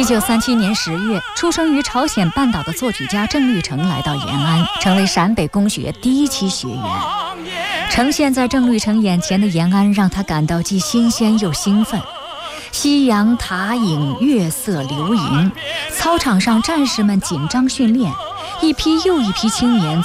1937年10月，出生于朝鲜半岛的作曲家郑律成来到延安，成为陕北公学第一期学员。呈现在郑律成眼前的延安，让他感到既新鲜又兴奋。夕阳塔影，月色流萤，操场上战士们紧张训练，一批又一批青年